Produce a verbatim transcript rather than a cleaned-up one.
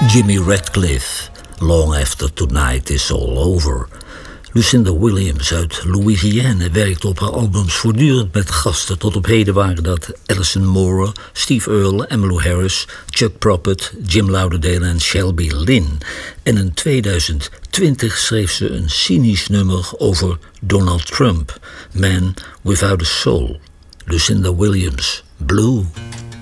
Jimmy Radcliffe, Long After Tonight Is All Over. Lucinda Williams uit Louisiana werkte op haar albums voortdurend met gasten. Tot op heden waren dat Alison Moore, Steve Earle, Emmylou Harris, Chuck Prophet, Jim Lauderdale en Shelby Lynne. En in tweeduizend twintig schreef ze een cynisch nummer over Donald Trump, Man Without a Soul. Lucinda Williams, Blue.